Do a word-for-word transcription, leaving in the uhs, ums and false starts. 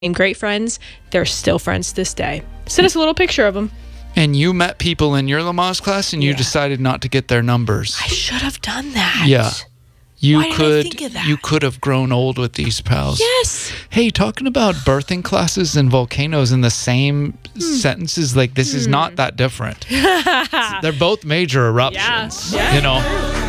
great friends. They're still friends to this day. Send us a little picture of them. And you met people in your Lamaze class and you Yeah. decided not to get their numbers. I should have done that. Yeah. You Why did I could think of that? you could have grown old with these pals. Yes. Hey, talking about birthing classes and volcanoes in the same Hmm. sentences, like this is not that different. They're both major eruptions. Yeah. You know.